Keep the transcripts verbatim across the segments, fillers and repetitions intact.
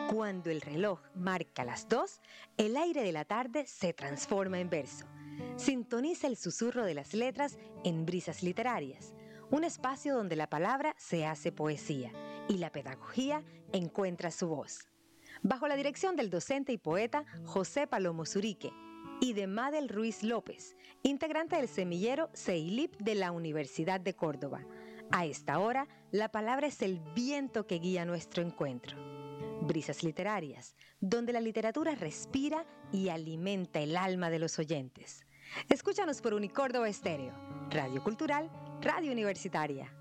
Cuando el reloj marca las dos, el aire de la tarde se transforma en verso. Sintoniza el susurro de las letras en Brisas Literarias, un espacio donde la palabra se hace poesía y la pedagogía encuentra su voz. Bajo la dirección del docente y poeta José Palomo Zurique y de Madel Ruiz López, integrante del semillero CEILIP de la Universidad de Córdoba. A esta hora, la palabra es el viento que guía nuestro encuentro. Brisas Literarias, donde la literatura respira y alimenta el alma de los oyentes. Escúchanos por Unicórdoba Estéreo, Radio Cultural, Radio Universitaria.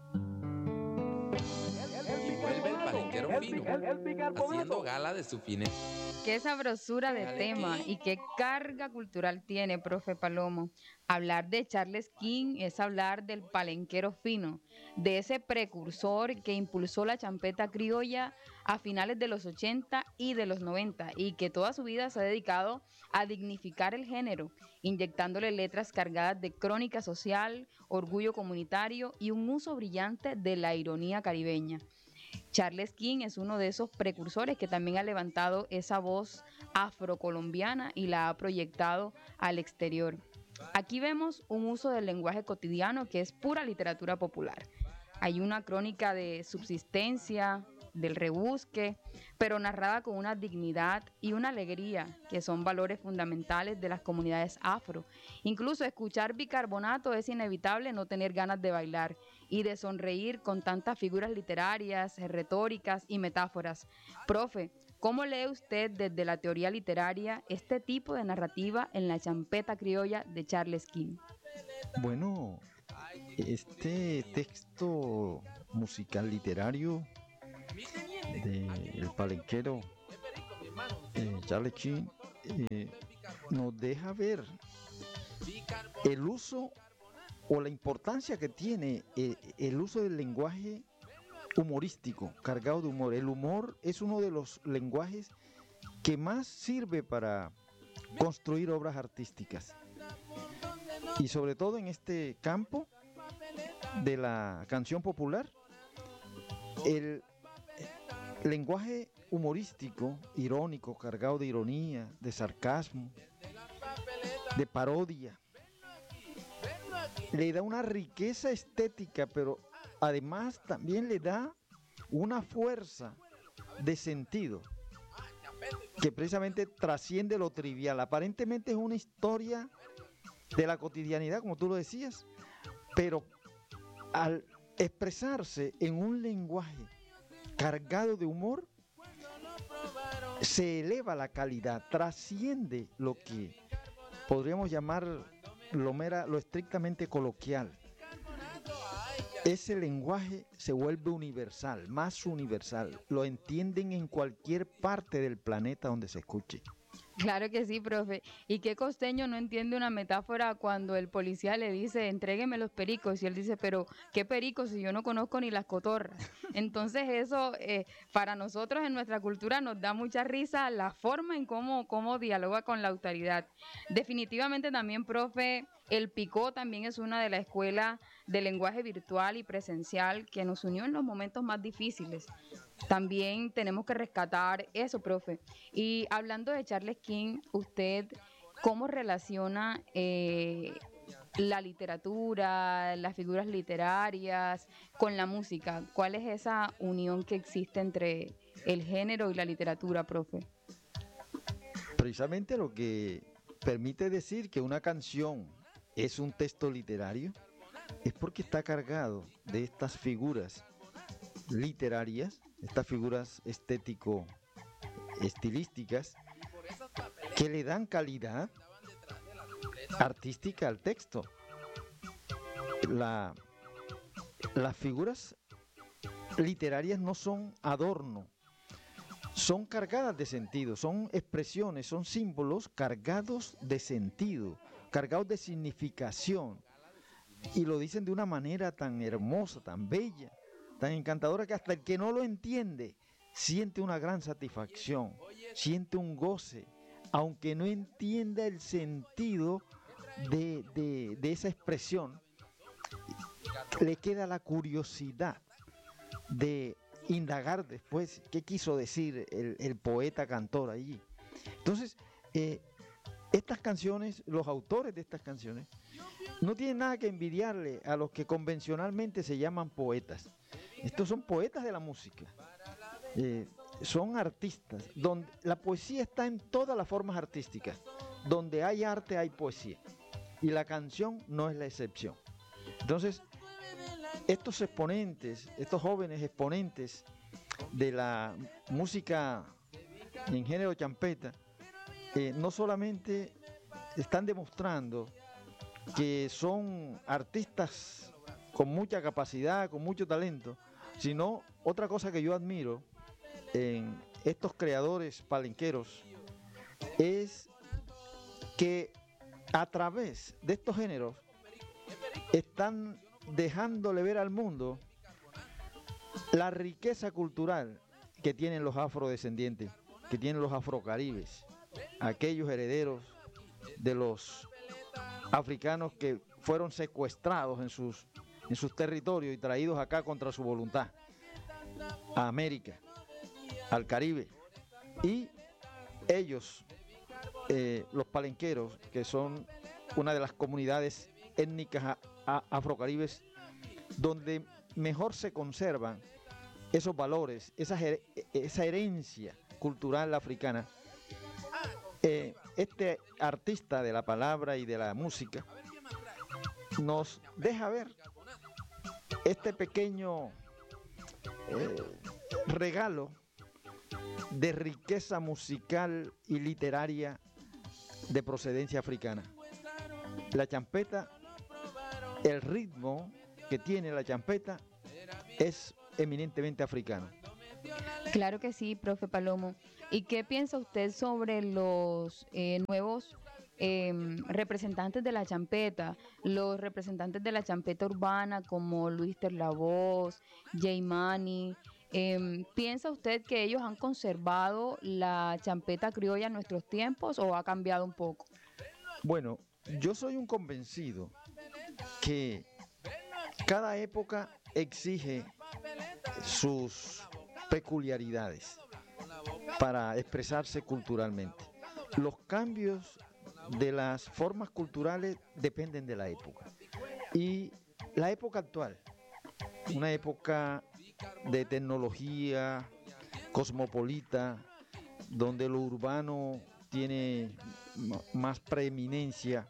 Y vuelve el palenquero fino, haciendo gala de su fineza. Qué sabrosura de tema y qué carga cultural tiene, profe Palomo. Hablar de Charles King es hablar del palenquero fino, de ese precursor que impulsó la champeta criolla a finales de los ochenta y de los noventa y que toda su vida se ha dedicado a dignificar el género, inyectándole letras cargadas de crónica social, orgullo comunitario y un uso brillante de la ironía caribeña. Charles King es uno de esos precursores que también ha levantado esa voz afrocolombiana y la ha proyectado al exterior. Aquí vemos un uso del lenguaje cotidiano que es pura literatura popular. Hay una crónica de subsistencia, del rebusque, pero narrada con una dignidad y una alegría que son valores fundamentales de las comunidades afro. Incluso escuchar bicarbonato es inevitable no tener ganas de bailar y de sonreír con tantas figuras literarias, retóricas y metáforas. Profe, ¿cómo lee usted desde la teoría literaria este tipo de narrativa en la champeta criolla de Charles King? Bueno, este texto musical literario del palenquero eh, Charles King eh, nos deja ver el uso o la importancia que tiene eh, el uso del lenguaje humorístico, cargado de humor. El humor es uno de los lenguajes que más sirve para construir obras artísticas. Y sobre todo en este campo de la canción popular, el lenguaje humorístico, irónico, cargado de ironía, de sarcasmo, de parodia, le da una riqueza estética, pero además también le da una fuerza de sentido que precisamente trasciende lo trivial. Aparentemente es una historia de la cotidianidad, como tú lo decías, pero al expresarse en un lenguaje cargado de humor, se eleva la calidad, trasciende lo que podríamos llamar lo, mera, lo estrictamente coloquial. Ese lenguaje se vuelve universal, más universal, lo entienden en cualquier parte del planeta donde se escuche. Claro que sí, profe. ¿Y qué costeño no entiende una metáfora cuando el policía le dice, entrégueme los pericos? Y él dice, pero ¿qué pericos si yo no conozco ni las cotorras? Entonces eso, eh, para nosotros en nuestra cultura nos da mucha risa la forma en cómo, cómo dialoga con la autoridad. Definitivamente también, profe, el picó también es una de las escuelas de lenguaje virtual y presencial que nos unió en los momentos más difíciles. También tenemos que rescatar eso, profe. Y hablando de Charles King, ¿usted cómo relaciona eh, la literatura, las figuras literarias con la música? ¿Cuál es esa unión que existe entre el género y la literatura, profe? Precisamente lo que permite decir que una canción es un texto literario es porque está cargado de estas figuras literarias, estas figuras estético-estilísticas que le dan calidad artística al texto. La, las figuras literarias no son adorno, son cargadas de sentido, son expresiones, son símbolos cargados de sentido, cargados de significación, y lo dicen de una manera tan hermosa, tan bella, tan encantadora, que hasta el que no lo entiende siente una gran satisfacción, siente un goce, aunque no entienda el sentido de, de, de esa expresión, le queda la curiosidad de indagar después qué quiso decir el, el poeta cantor allí. Entonces, eh, estas canciones, los autores de estas canciones, no tienen nada que envidiarle a los que convencionalmente se llaman poetas. Estos son poetas de la música, eh, son artistas, donde la poesía está en todas las formas artísticas. Donde hay arte hay poesía, y la canción no es la excepción. Entonces, estos exponentes, estos jóvenes exponentes de la música en género champeta, eh, no solamente están demostrando que son artistas con mucha capacidad, con mucho talento, sino otra cosa que yo admiro en estos creadores palenqueros es que a través de estos géneros están dejándole ver al mundo la riqueza cultural que tienen los afrodescendientes, que tienen los afrocaribes, aquellos herederos de los africanos que fueron secuestrados en sus, en sus territorios y traídos acá contra su voluntad, a América, al Caribe. Y ellos, eh, los palenqueros, que son una de las comunidades étnicas a, a, afrocaribes donde mejor se conservan esos valores, esa, esa herencia cultural africana. Eh, este artista de la palabra y de la música nos deja ver este pequeño eh, regalo de riqueza musical y literaria de procedencia africana. La champeta, el ritmo que tiene la champeta es eminentemente africano. Claro que sí, profe Palomo. ¿Y qué piensa usted sobre los eh, nuevos eh, representantes de la champeta, los representantes de la champeta urbana como Luis Terlavoz, Jay Mani? Eh, ¿Piensa usted que ellos han conservado la champeta criolla en nuestros tiempos o ha cambiado un poco? Bueno, yo soy un convencido que cada época exige sus peculiaridades para expresarse culturalmente. Los cambios de las formas culturales dependen de la época. Y la época actual, una época de tecnología cosmopolita, donde lo urbano tiene más preeminencia,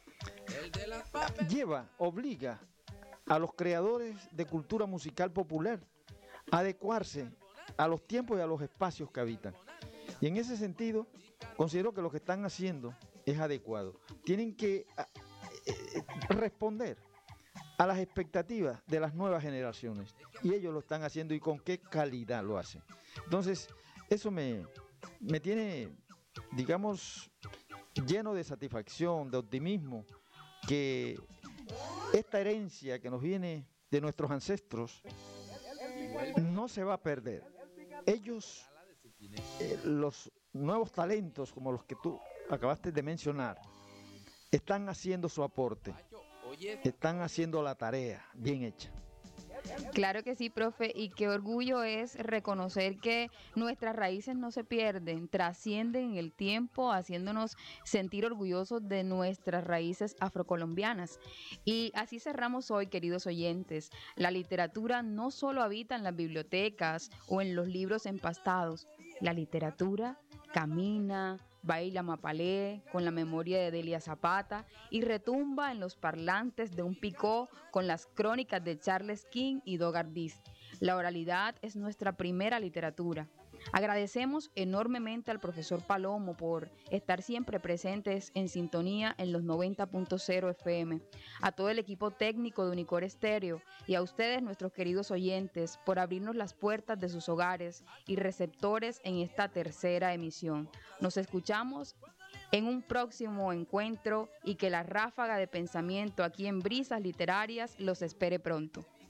lleva, obliga a los creadores de cultura musical popular a adecuarse a los tiempos y a los espacios que habitan. Y en ese sentido, considero que lo que están haciendo es adecuado. Tienen que eh, responder a las expectativas de las nuevas generaciones. Y ellos lo están haciendo, y con qué calidad lo hacen. Entonces, eso me, me tiene, digamos, lleno de satisfacción, de optimismo, que esta herencia que nos viene de nuestros ancestros no se va a perder. Ellos, eh, los nuevos talentos como los que tú acabaste de mencionar, están haciendo su aporte, están haciendo la tarea bien hecha. Claro que sí, profe, y qué orgullo es reconocer que nuestras raíces no se pierden, trascienden en el tiempo, haciéndonos sentir orgullosos de nuestras raíces afrocolombianas. Y así cerramos hoy, queridos oyentes. La literatura no solo habita en las bibliotecas o en los libros empastados. La literatura camina, baila mapalé con la memoria de Delia Zapata y retumba en los parlantes de un picó con las crónicas de Charles King y Dogardis. La oralidad es nuestra primera literatura. Agradecemos enormemente al profesor Palomo por estar siempre presentes en sintonía en los noventa punto cero F M, a todo el equipo técnico de Unicor Estéreo y a ustedes, nuestros queridos oyentes, por abrirnos las puertas de sus hogares y receptores en esta tercera emisión. Nos escuchamos en un próximo encuentro y que la ráfaga de pensamiento aquí en Brisas Literarias los espere pronto.